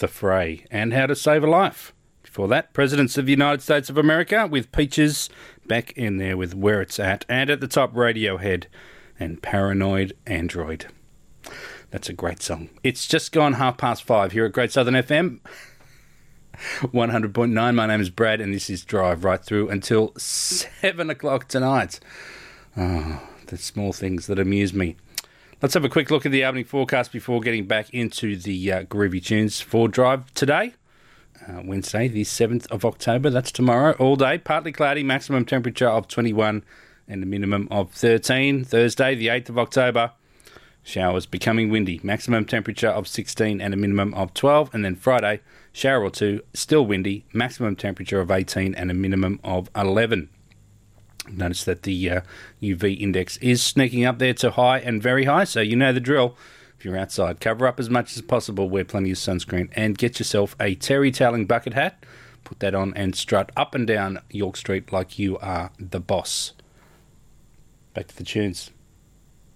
The Fray and How to Save a Life. Before that, Presidents of the United States of America with Peaches, back in there with Where It's At, and at the top, Radiohead and Paranoid Android. That's a great song. It's just gone 5:30 here at Great Southern FM. 100.9. My name is Brad, and this is Drive right through until 7 o'clock tonight. Oh, the small things that amuse me. Let's have a quick look at the opening forecast before getting back into the groovy tunes for Drive today. Wednesday, the 7th of October. That's tomorrow. All day, partly cloudy, maximum temperature of 21 and a minimum of 13. Thursday, the 8th of October. Showers becoming windy, maximum temperature of 16 and a minimum of 12. And then Friday, shower or two, still windy, maximum temperature of 18 and a minimum of 11. Notice that the UV index is sneaking up there to high and very high, so you know the drill. If you're outside, cover up as much as possible, wear plenty of sunscreen, and get yourself a terry toweling bucket hat. Put that on and strut up and down York Street like you are the boss. Back to the tunes.